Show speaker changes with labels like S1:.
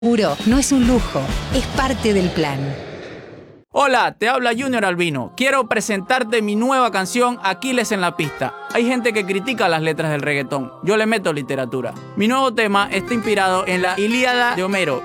S1: Seguro no es un lujo, es parte del plan.
S2: Hola, te habla Junior Albino. Quiero presentarte mi nueva canción Aquiles en la pista. Hay gente que critica las letras del reggaetón. Yo le meto literatura. Mi nuevo tema está inspirado en la Ilíada de Homero